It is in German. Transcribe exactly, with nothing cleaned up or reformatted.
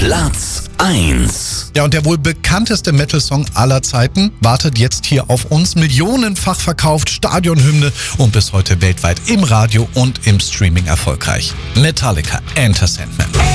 Platz eins. Ja, und der wohl bekannteste Metal-Song aller Zeiten wartet jetzt hier auf uns. Millionenfach verkauft, Stadionhymne und bis heute weltweit im Radio und im Streaming erfolgreich. Metallica, Enter Sandman.